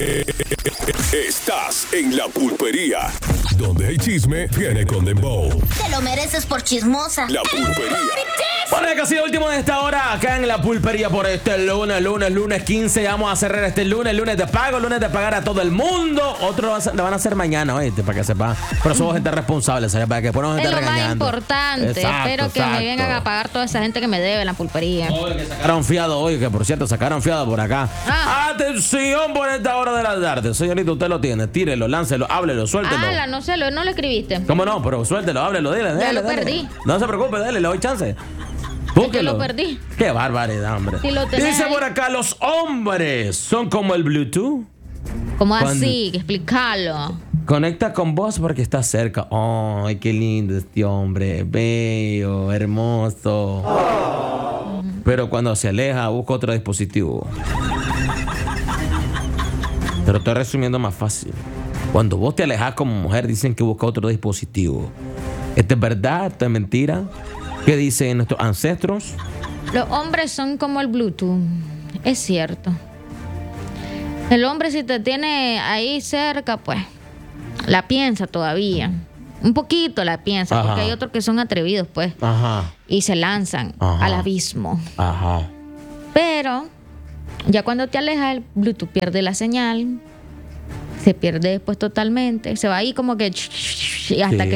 Estás en la pulpería, donde hay chisme, viene con dembow. Te lo mereces por chismosa. La pulpería. Bueno, ya casi lo último de esta hora acá en la pulpería por este lunes 15. Vamos a cerrar este lunes de pago, lunes de pagar a todo el mundo. Otro lo van a hacer mañana, oíste, para que sepa. Pero somos gente responsable, ¿sabes? Para que después no nos esté regañando. Es lo más importante. Espero que me vengan a pagar toda esa gente que me debe en la pulpería. Oye, que sacaron fiado hoy, que por cierto, sacaron fiado por acá. Atención por esta hora de la tarde. Señorita, usted lo tiene. Tírelo, láncelo, háblelo, suéltelo. No sé, no lo escribiste. ¿Cómo no? Pero suéltelo, háblelo, dile. Ya lo perdí. No se preocupe, dale, le doy chance. Que lo perdí. Qué barbaridad, hombre. Si lo tenés Dice ahí. por acá, los hombres son como el Bluetooth. ¿Cómo así? Explícalo. Conecta con vos porque está cerca. Ay, qué lindo este hombre. Bello, hermoso. Pero cuando se aleja, busca otro dispositivo. Pero estoy resumiendo más fácil. Cuando vos te alejas como mujer, dicen que busca otro dispositivo. ¿Esto es verdad? ¿Esto es mentira? ¿Qué dicen nuestros ancestros? Los hombres son como el Bluetooth. Es cierto. El hombre, si te tiene ahí cerca, pues la piensa todavía. Un poquito la piensa. Ajá. Porque hay otros que son atrevidos, pues. Ajá. Y se lanzan Ajá. al abismo. Ajá. Pero ya cuando te alejas, el Bluetooth pierde la señal. Se pierde después totalmente. Se va ahí como que hasta Sí. que